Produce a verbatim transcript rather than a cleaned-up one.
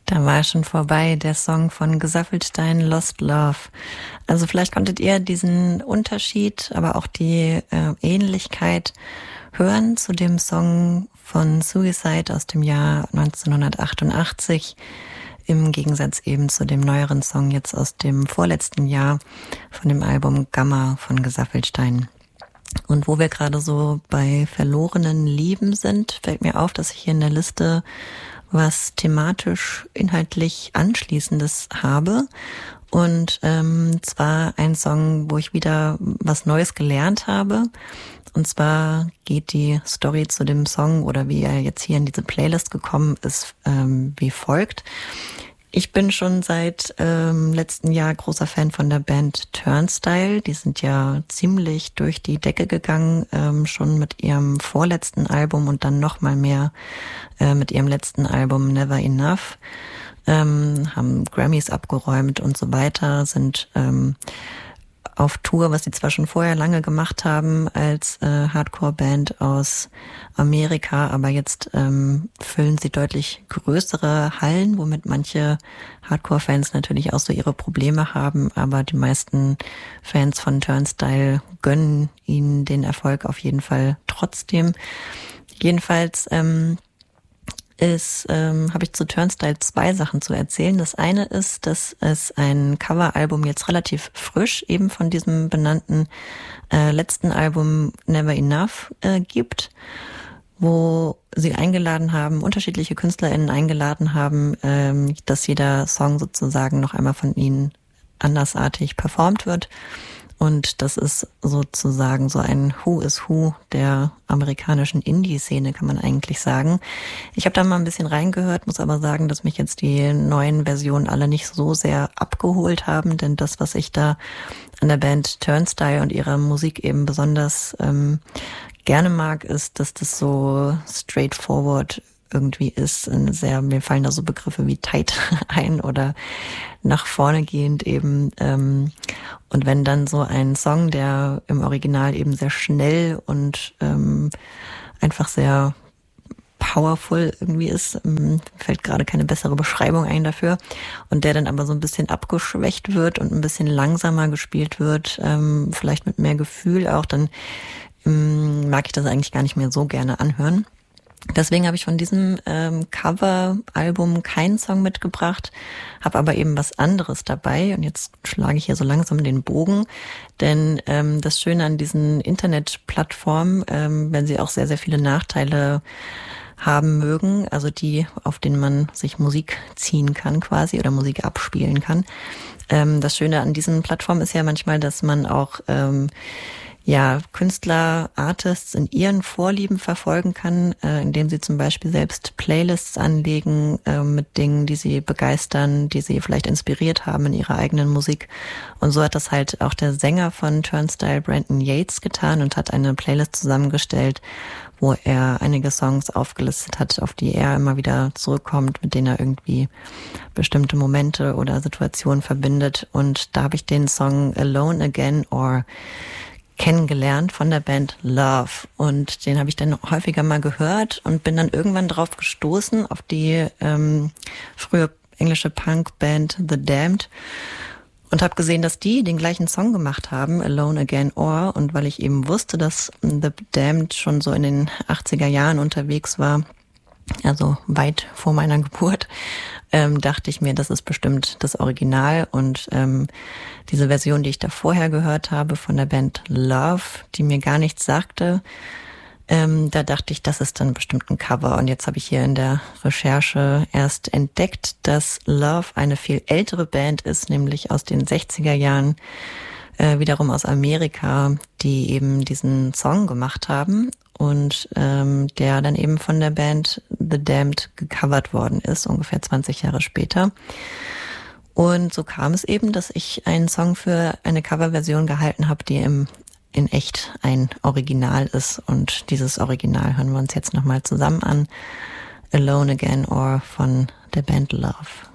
Da war schon vorbei, der Song von Gesaffelstein, Lost Love. Also vielleicht konntet ihr diesen Unterschied, aber auch die äh, Ähnlichkeit hören zu dem Song von Suicide aus dem Jahr neunzehnhundertachtundachtzig, im Gegensatz eben zu dem neueren Song jetzt aus dem vorletzten Jahr von dem Album Gamma von Gesaffelstein. Und wo wir gerade so bei verlorenen Lieben sind, fällt mir auf, dass ich hier in der Liste was thematisch inhaltlich Anschließendes habe. Und ähm, zwar ein Song, wo ich wieder was Neues gelernt habe. Und zwar geht die Story zu dem Song, oder wie er jetzt hier in diese Playlist gekommen ist, ähm, wie folgt. Ich bin schon seit ähm, letzten Jahr großer Fan von der Band Turnstile. Die sind ja ziemlich durch die Decke gegangen, ähm, schon mit ihrem vorletzten Album und dann noch mal mehr äh, mit ihrem letzten Album Never Enough. Ähm, haben Grammys abgeräumt und so weiter, sind ähm, auf Tour, was sie zwar schon vorher lange gemacht haben als äh, Hardcore-Band aus Amerika, aber jetzt ähm, füllen sie deutlich größere Hallen, womit manche Hardcore-Fans natürlich auch so ihre Probleme haben, aber die meisten Fans von Turnstile gönnen ihnen den Erfolg auf jeden Fall trotzdem. Jedenfalls ähm, ist, ähm, habe ich zu Turnstile zwei Sachen zu erzählen. Das eine ist, dass es ein Coveralbum jetzt relativ frisch eben von diesem benannten äh, letzten Album Never Enough äh, gibt, wo sie eingeladen haben, unterschiedliche KünstlerInnen eingeladen haben, ähm, dass jeder Song sozusagen noch einmal von ihnen andersartig performt wird. Und das ist sozusagen so ein Who is Who der amerikanischen Indie-Szene, kann man eigentlich sagen. Ich habe da mal ein bisschen reingehört, muss aber sagen, dass mich jetzt die neuen Versionen alle nicht so sehr abgeholt haben, denn das, was ich da an der Band Turnstile und ihrer Musik eben besonders ähm, gerne mag, ist, dass das so straightforward irgendwie ist. Eine sehr, mir fallen da so Begriffe wie tight ein oder nach vorne gehend eben. Ähm, und wenn dann so ein Song, der im Original eben sehr schnell und ähm, einfach sehr powerful irgendwie ist, ähm, fällt gerade keine bessere Beschreibung ein dafür, und der dann aber so ein bisschen abgeschwächt wird und ein bisschen langsamer gespielt wird, ähm, vielleicht mit mehr Gefühl auch, dann ähm, mag ich das eigentlich gar nicht mehr so gerne anhören. Deswegen habe ich von diesem ähm, Cover-Album keinen Song mitgebracht, habe aber eben was anderes dabei. Und jetzt schlage ich hier so langsam den Bogen, denn ähm, das Schöne an diesen Internetplattformen, ähm, wenn sie auch sehr, sehr viele Nachteile haben mögen, also die, auf denen man sich Musik ziehen kann quasi oder Musik abspielen kann. Ähm, das Schöne an diesen Plattformen ist ja manchmal, dass man auch ähm, ja, Künstler, Artists in ihren Vorlieben verfolgen kann, äh, indem sie zum Beispiel selbst Playlists anlegen äh, mit Dingen, die sie begeistern, die sie vielleicht inspiriert haben in ihrer eigenen Musik. Und so hat das halt auch der Sänger von Turnstile, Brandon Yates, getan und hat eine Playlist zusammengestellt, wo er einige Songs aufgelistet hat, auf die er immer wieder zurückkommt, mit denen er irgendwie bestimmte Momente oder Situationen verbindet. Und da habe ich den Song Alone Again or kennengelernt von der Band Love, und den habe ich dann häufiger mal gehört und bin dann irgendwann drauf gestoßen auf die ähm, frühe englische Punkband The Damned und habe gesehen, dass die den gleichen Song gemacht haben, Alone Again Or, und weil ich eben wusste, dass The Damned schon so in den achtziger Jahren unterwegs war, also weit vor meiner Geburt, ähm, dachte ich mir, das ist bestimmt das Original. Und ähm, diese Version, die ich da vorher gehört habe von der Band Love, die mir gar nichts sagte, ähm, da dachte ich, das ist dann bestimmt ein Cover. Und jetzt habe ich hier in der Recherche erst entdeckt, dass Love eine viel ältere Band ist, nämlich aus den sechziger Jahren, äh, wiederum aus Amerika, die eben diesen Song gemacht haben. Und ähm, der dann eben von der Band The Damned gecovert worden ist, ungefähr zwanzig Jahre später. Und so kam es eben, dass ich einen Song für eine Coverversion gehalten habe, die im, in echt ein Original ist. Und dieses Original hören wir uns jetzt nochmal zusammen an. Alone Again Or von der Band Love.